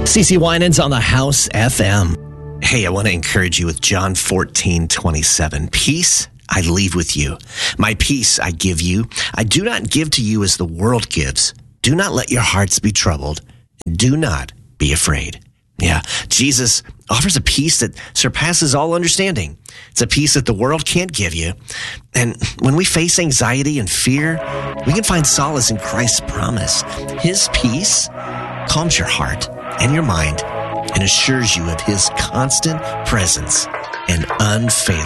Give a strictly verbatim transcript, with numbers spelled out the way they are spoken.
CeCe Winans on the House F M. Hey, I want to encourage you with John fourteen twenty-seven. Peace I leave with you. My peace I give you. I do not give to you as the world gives. Do not let your hearts be troubled. Do not be afraid. Yeah, Jesus offers a peace that surpasses all understanding. It's a peace that the world can't give you. And when we face anxiety and fear, we can find solace in Christ's promise. His peace calms your heart and your mind and assures you of his constant presence and unfailing